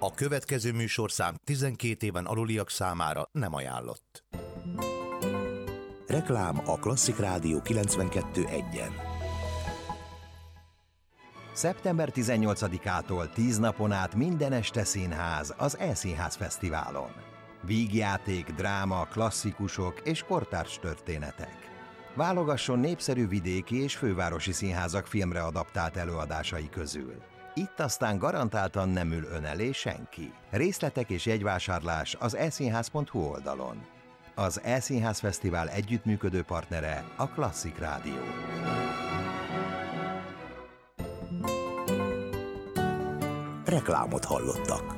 A következő műsorszám 12 éven aluliak számára nem ajánlott. Reklám a Klasszik Rádió 92.1-en. Szeptember 18-ától 10 napon át minden este színház az E-Színház Fesztiválon. Vígjáték, dráma, klasszikusok és kortárs történetek. Válogasson népszerű vidéki és fővárosi színházak filmre adaptált előadásai közül. Itt aztán garantáltan nem ül ön elé senki. Részletek és jegyvásárlás az eszínház.hu oldalon. Az E-Színház Fesztivál együttműködő partnere a Klasszik Rádió. Reklámot hallottak.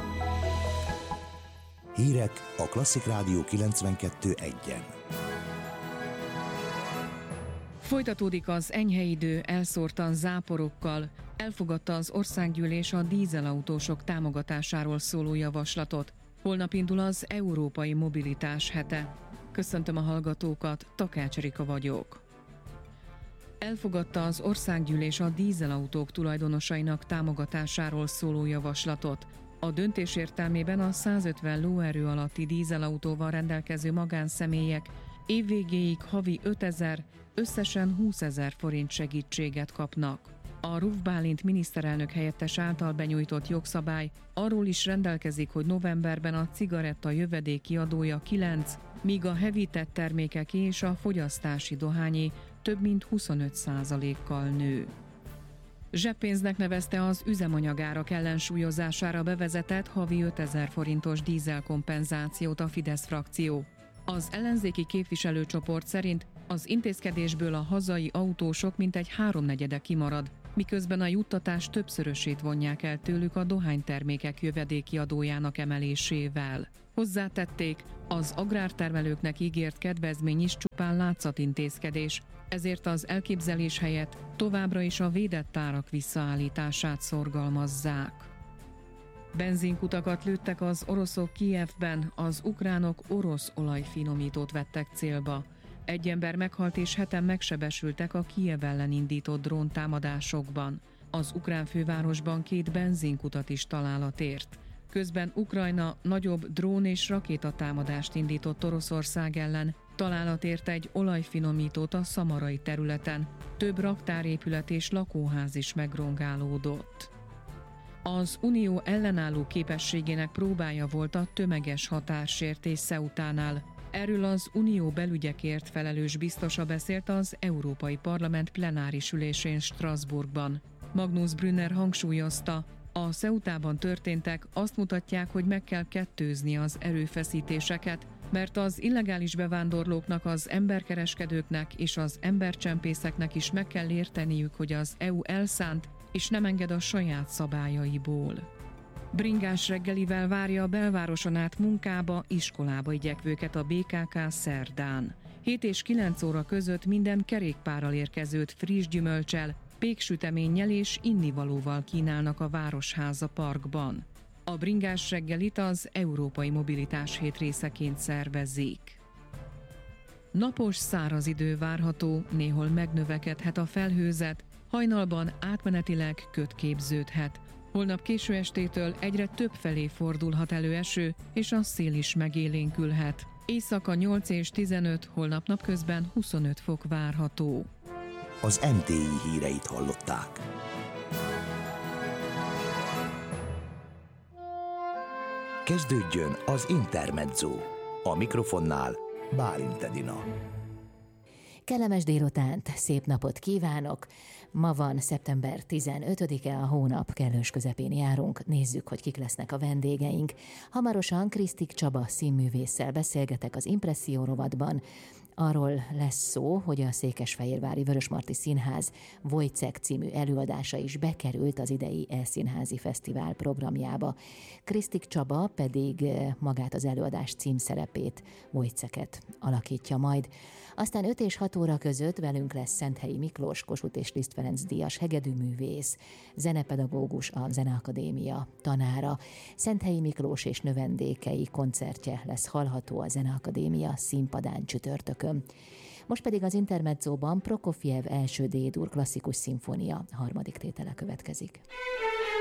Hírek a Klasszik Rádió 92.1-en. Folytatódik az enyhe idő, elszórtan záporokkal. Elfogadta az országgyűlés a dízelautósok támogatásáról szóló javaslatot. Holnap indul az Európai Mobilitás hete. Köszöntöm a hallgatókat, Takács Rika vagyok. Elfogadta az országgyűlés a dízelautók tulajdonosainak támogatásáról szóló javaslatot. A döntés értelmében a 150 lóerő alatti dízelautóval rendelkező magánszemélyek évvégéig havi 5000, összesen 20 000 forint segítséget kapnak. A Ruf Bálint miniszterelnök helyettes által benyújtott jogszabály arról is rendelkezik, hogy novemberben a cigaretta jövedéki adója 9, míg a hevített termékeké és a fogyasztási dohányé több mint 25%-kal nő. Zseppénznek nevezte az üzemanyagárak ellensúlyozására bevezetett havi 5000 forintos dízelkompenzációt a Fidesz frakció. Az ellenzéki képviselőcsoport szerint az intézkedésből a hazai autósok mintegy 3/4 kimarad, miközben a juttatás többszörösét vonják el tőlük a dohánytermékek jövedéki adójának emelésével. Hozzátették, az agrártermelőknek ígért kedvezmény is csupán látszatintézkedés, ezért az elképzelés helyett továbbra is a védett árak visszaállítását szorgalmazzák. Benzinkutakat lőttek az oroszok Kijevben, az ukránok orosz olajfinomítót vettek célba. Egy ember meghalt és 7-en megsebesültek a Kijev ellen indított dróntámadásokban. Az ukrán fővárosban 2 benzinkutat is találat ért. Közben Ukrajna nagyobb drón- és rakétatámadást indított Oroszország ellen. Találat ért egy olajfinomítót a szamarai területen. Több raktárépület és lakóház is megrongálódott. Az Unió ellenálló képességének próbája volt a tömeges határsértés Ceutánál. Erről az Unió belügyekért felelős biztosa beszélt az Európai Parlament plenáris ülésén Strasbourgban. Magnus Brünner hangsúlyozta, a Ceutában történtek azt mutatják, hogy meg kell kettőzni az erőfeszítéseket, mert az illegális bevándorlóknak, az emberkereskedőknek és az embercsempészeknek is meg kell érteniük, hogy az EU elszánt és nem enged a saját szabályaiból. Bringás reggelivel várja a belvároson át munkába, iskolába igyekvőket a BKK szerdán. 7 és 9 óra között minden kerékpárral érkezőt friss gyümölccsel, péksüteménnyel és innivalóval kínálnak a Városháza Parkban. A bringás reggelit az Európai Mobilitás hét részeként szervezik. Napos, száraz idő várható, néhol megnövekedhet a felhőzet, hajnalban átmenetileg köd képződhet. Holnap késő estétől egyre több felé fordulhat elő eső, és a szél is megélénkülhet. Éjszaka 8 és 15, holnap napközben 25 fok várható. Az MTI híreit hallották. Kezdődjön az Intermezzo. A mikrofonnál Bálint Edina. Kellemes délutánt, szép napot kívánok! Ma van szeptember 15-e, a hónap kellős közepén járunk. Nézzük, hogy kik lesznek a vendégeink. Hamarosan Krisztik Csaba színművésszel beszélgetek az Impresszió rovatban. Arról lesz szó, hogy a Székesfehérvári Vörösmarty Színház Wojciech című előadása is bekerült az idei E-Színházi Fesztivál programjába. Krisztik Csaba pedig magát az előadás címszerepét, Wojciechet alakítja majd. Aztán 5 és 6 óra között velünk lesz Szenthelyi Miklós, Kossuth és Liszt Ferenc díjas hegedűművész, zenepedagógus, a Zeneakadémia tanára. Szenthelyi Miklós és növendékei koncertje lesz hallható a Zeneakadémia színpadán csütörtökön. Most pedig az Intermezzóban Prokofjev első D-dur klasszikus szimfónia harmadik tétele következik.